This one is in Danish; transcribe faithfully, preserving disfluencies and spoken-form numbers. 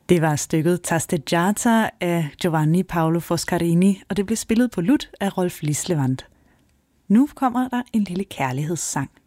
Det var stykket Tasteggiata af Giovanni Paolo Foscarini, og det blev spillet på lut af Rolf Lislevand. Nu kommer der en lille kærlighedssang.